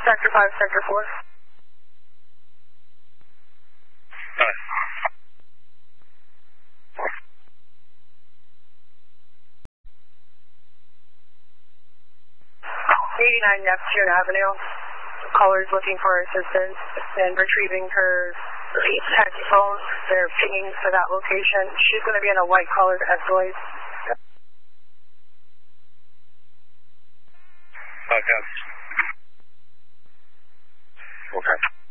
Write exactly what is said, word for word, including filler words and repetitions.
Sector five, Sector four. Five. eighty-nine Neptune Avenue. Caller's looking for assistance in retrieving her headphones. They're pinging for that location. She's going to be in a white collared Escalade. Okay. Okay.